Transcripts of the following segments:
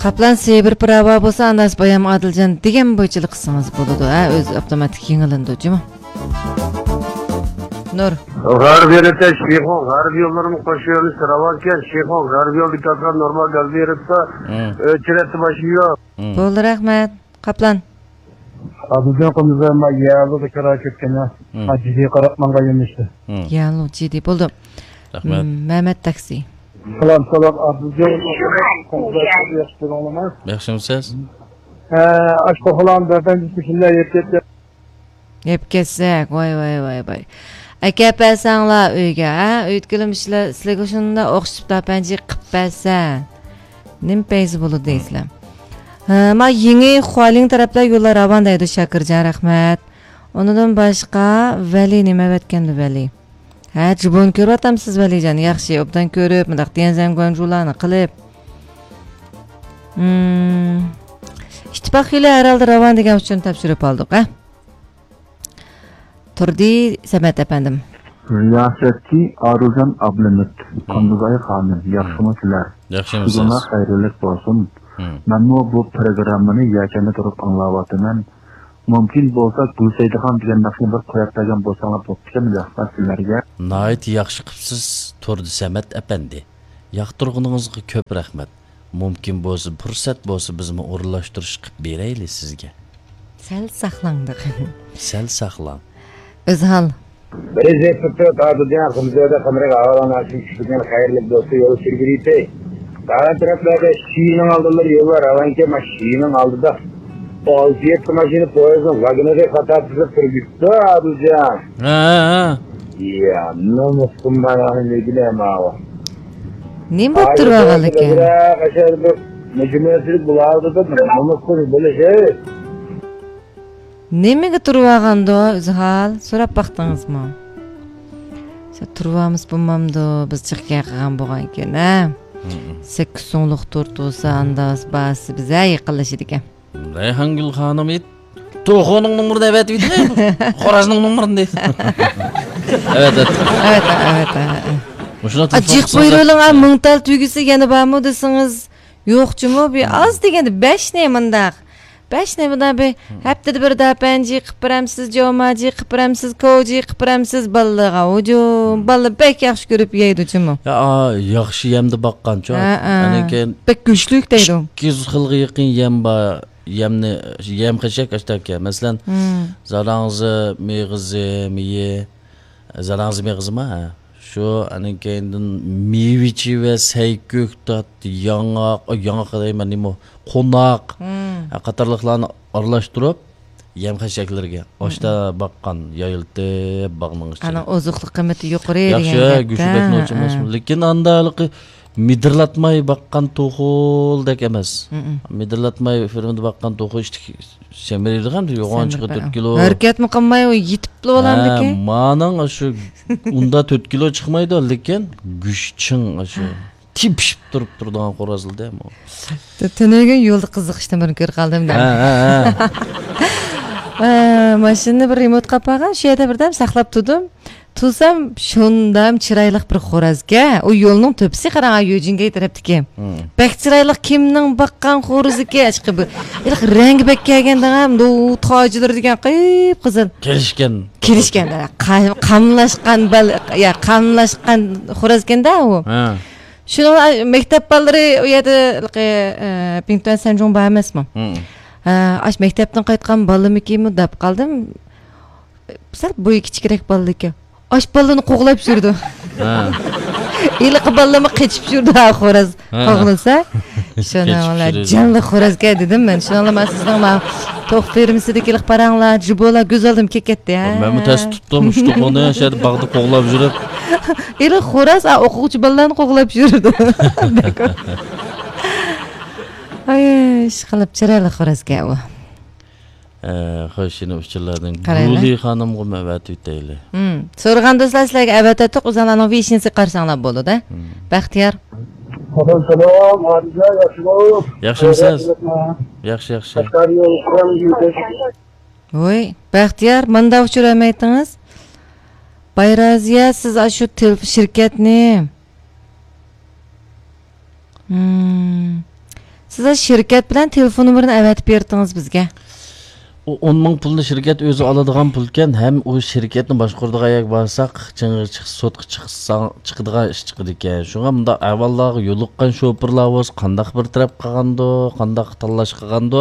Kaplan bir prava bolsa andas bayam Adiljan degen boyçılık kıssanız boludu. Öz avtomatik yengilindi juma. Nur. Garbiyete şeyho, garbi yollarımı koşuyoruz sıravarken şeyho, garbi yol diktatlar normal garbi yeripsa çireti başlıyor. Boldu rahmet. Kaplan. Adiljan komiserma yağlı da kara kökkene. Ciddi qaratmanga yemişti. Yağlı ciddi boldu. Rahmet. Mehmet taksi. Salam Adiljan komiserma Yaxshimisiz? Aşko falan ben düşünler yetketler. Hep kessek, vay. Aka pasanglar uyga, ötkülüm sizlarga shunda o'xshib tapanji qilib bersan. Nim paysi bo'ladi deysizlar. Ma yangi Xualing taraflar yo'llar ravon deydi Shakirjon rahmat. Ondan boshqa Vali nima aytgandi Vali? Jibon ko'ryotamsiz Valijon, yaxshi, obdan ko'rib, mundaq tenzam gonjularni qilib. İttifaq ile herhalde ravon degan uchun topshirib oldik, ha? Turdi Samet efendim. Riyasetçi Aruzan Ablamut, Konduzay Hanım, yaxşımısılar. Yaxşımısınız. Bugüne hayırlılık olsun. Ben bu programını yakında durup anlavatımın. Mümkün bolsa bu seydihan degan narsani bir qo'yib bolsanglar bo'ptimi yaxshi sizlarga. Nayt yaxshi qilibsiz Turdi Samet efendi. Yoqtirguningizga ko'p rahmat. Mümkün bo'lsa fursat bo'lsa bizni o'rinlashtirish qilib beraylik sizga. Sal saqlandik. Sal saqlan. Özhal. Prezidentlikte Adiljan komiserde kameraga ağlanan şükürden hayırlı dostu yolu sürgürüyte. Daha taraflarda Şii'nin aldılar yollar avanke ama Şii'nin aldıda. Alciyet maşini poyazın vagonede katarsızı kırgıttı Adiljan. Ha. Ya namusum bana ne bileyim abi. Ne bottur vaqalı ki? Aşağı bir mecmuiyetçilik bulardı da namusum böyle şey. Немеге турваганда Özhal сурап бактыңызмы? Турвамыз булмамды, биз чыккан кылган болгон экен, а? 8 сомлук тортуса андас басы бизе якынлашат экен. Rayhangul Hanım it. To'xoning numarını evet deydi. Xorazning numarını deydi. Evet. Acık buyruğun mıntal tügüsü yana barmı desiniz? Yo'qchimi? Bir az degende 5 ne mındaq? 5 ne bunda bir haftada bir daha penci qıpıramsiz, jomaji qıpıramsiz, koji qıpıramsiz ballığa. Ojo, ballı pek yaxşı görüp yeydi çimi. Ya yaxşı yemdi baqqancha. Aneken pek güçlük deydi. 200 xilga yaqin yem ba, yem qachak ashtaka. Masalan, zarangzi, meg'izi, miye, zarangzi meg'izma. Şu anekendin mevichi ve saykök tat, yangaq deyman nima, qo'noq, qatorliqlarni aralashtirib yem xashaklarga oshda baqqan yoyiltib bag'ning ichida. Ana oziqlik qiymati yuqori degan gap. Yaxshi, go'shbekni o'chmas. Lekin andaliqi midirlatmay baqqan to'xuldek emas. Midirlatmay firmada baqqan to'xu semirdi ham yo'g'on chiqib 4 kilo. Harakatmi qilmay yetibli bo'lamdiki? Maning shu unda 4 kilo chiqmaydi, lekin gushching shu tipishib turadigan qo'razilda ham. Tunagan yo'lda qiziqishdan bir ko'r qoldim-da. Mashina bir remont qapagan, shu yerda birdan saqlab turdim. Tursam shundam chiroyli bir xo'razga, u yo'lning to'pisi qarang yo'jinga tarafdiki. Bek chiroyli kimning baqqan xo'raziga chiqib, ilk rangi bek kelganda ham tojilar degan qiyib qizil. Kelishgan. Qamlashgan xo'razganda u. Shuni maktab ballari u yerda Pinkton Sanjong bar emasmi? Ash maktabdan qaytgan balamikimi deb qoldim. Sal bo'yi kichikroq ballaki. Ash balını qo'g'lab yurdi. Iliq balama qechib yurdi xo'raz. Qo'g'lasa, shuni valla jonli xo'razga dedim men. Shuni men sizning ma to'q fermisidagi iliq paranglar, jibolar go'zaldim ketdi. Men mutas tutdim, shu to'qni shada bag'da qo'g'lab yurib. Iliq xo'raz o'quvchi balalarni qo'g'lab yurdi. Ay, ishqilib chiroyli xo'razga u. Xo'shini uchirlarning Guli xonimga ma'vat etaylik. So'rgan do'stlar sizlarga avat etdik, o'zinglarning vishnisi qarsanglar bo'ldi-da. Baxtiyor. Salom, Adiljan, yaxshimisiz? Yaxshi. Voy, Baxtiyor, menda uchiramaytdingiz? Bayraziya, siz shu shirkatni Siz şirket bilen telefon numarını evet berdiniz bizge. O 10 ming pulni şirket özü aladigan pulken hem o şirketni boshqurdigan ayak barsak ching'i sotqa chiqadigan ish chiqadi ekan. Shunga bunda avvallarga yo'liqqan shoferlar o'z qandaq bir taraf qilgando, qandaq tanlash qilgando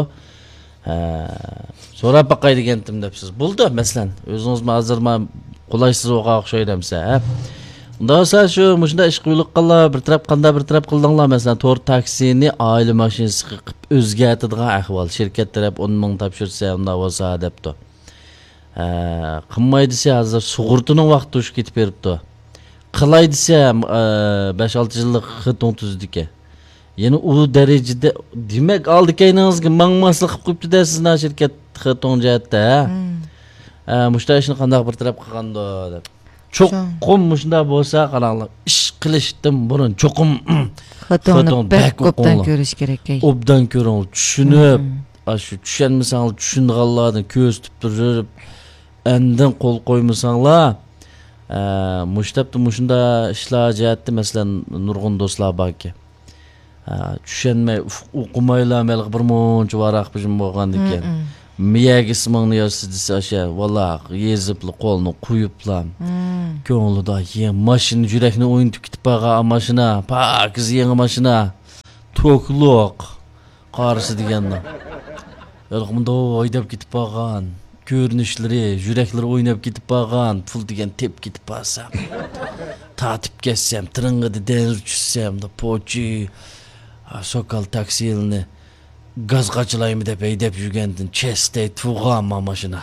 so'rab baqay degandim debsiz. Bo'ldi, masalan, o'zingiz hozir men qulaysiz o'qa o'xshayramsa, unda esa shu mushunda ish qo'yliqqanlar bir taraf qanday bir taraf qildinglar, masalan, to'r taksini oila mashinasi qilib o'zgartiradigan ahvol. Shirkat taraf 10 ming topshirsa, unda bo'lsa debdi. Qilmay desa hozir sug'urtaning vaqti o'shib ketib beribdi. Qilay desa 5-6 yillik xaton tuzdiki. Ya'ni u darajada demak oldi kayningizga mangmaslik qilib qo'yibdi-da sizning shirkat xaton jihatda. Mushta ishni qanday bir taraf qilganda deb. Cho'qim mushunda bo'lsa, qaranglar, ish qilishdan burun cho'qim Xatoni ko'pdan ko'rish kerak. Obdan ko'ring, tushunib, shu tushunmasangiz tushunganlarni ko'z tutib endin qo'l qo'ymasanglar, mushunda ishlar jihatda masalan nurg'un do'stlar borki. Tushunmay o'qimaylar, melq bir muncha varaq bijim bo'lgandan keyin. Miyagi ismingni yozsiz desa o'sha vallahi yezibli qo'lni qo'yiblar. Ko'nglida mashina yurakni o'yintib ketib qolgan mashina, pakiz yangi mashina. To'qliq qarisi deganda. Bunda o'ydab ketib qolgan. Ko'rinishlari, yuraklari o'ynab ketib qolgan, pul degan tep ketib qolsa. Tatib kessam, tring'ida deniz tushsam, da pochi Sokal taksilni gaz qachilaymi deb haydab yurgandan chestay tug'an mashina.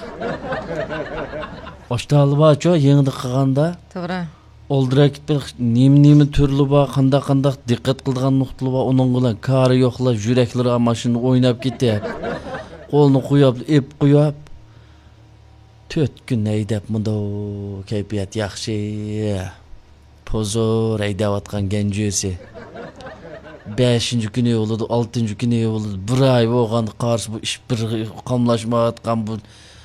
Oshtalbacho yengdi qilganda. To'g'ri. Oldirak nima turli bor, qanday diqqat qilgan nuqtali bor, uning bilan kari yo'qlar, yuraklari mashina o'ynab ketadi. Qo'lni qo'yib, ep qo'yib 4 kun haydab bunda kayfiyat yaxshi. Pozor haydayotgan genjosi. 5-kuni bo'ladi, 6-kuni bo'ladi. Bir oy bo'lganda qarshi bu ish bir qamlashmayotgan bu